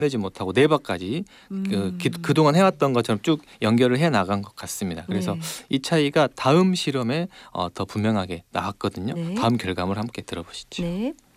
내지 못하고 네바까지 그동안 해왔던 것처럼 쭉 연결을 해 나간 것 같습니다. 그래서 네. 이 차이가 다음 실험에 더 분명하게 나왔거든요. 네. 다음 결과물 함께 들어보시죠. 네.